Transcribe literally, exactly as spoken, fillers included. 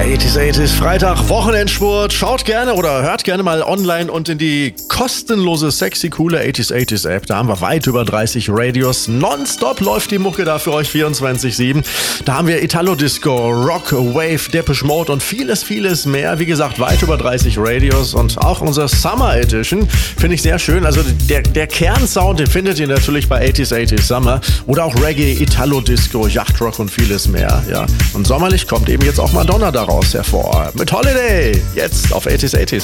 achtzig achtzig Freitag, Wochenendspurt. Schaut gerne oder hört gerne mal online und in die kostenlose, sexy, coole achtzig achtzig App. Da haben wir weit über dreißig Radios. Nonstop läuft die Mucke da für euch vierundzwanzig sieben. Da haben wir Italo-Disco, Rock, Wave, Depeche Mode und vieles, vieles mehr. Wie gesagt, weit über dreißig Radios und auch unser Summer Edition finde ich sehr schön. Also der, der Kernsound, den findet ihr natürlich bei achtzig achtzig Summer oder auch Reggae, Italo-Disco, Yachtrock und vieles mehr. Ja. Und sommerlich kommt eben jetzt auch Madonna daraus hervor. Mit Holiday, jetzt auf achtzig achtzig.